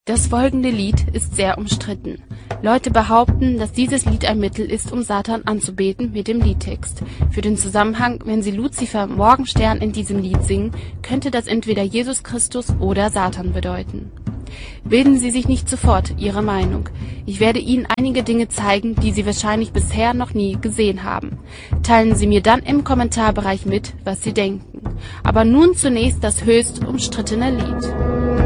Das folgende Lied ist sehr umstritten. Leute behaupten, dass dieses Lied ein Mittel ist, um Satan anzubeten mit dem Liedtext. Für den Zusammenhang, wenn sie Luzifer Morgenstern in diesem Lied singen, könnte das entweder Jesus Christus oder Satan bedeuten. Bilden Sie sich nicht sofort Ihre Meinung. Ich werde Ihnen einige Dinge zeigen, die Sie wahrscheinlich bisher noch nie gesehen haben. Teilen Sie mir dann im Kommentarbereich mit, was Sie denken. Aber nun zunächst das höchst umstrittene Lied.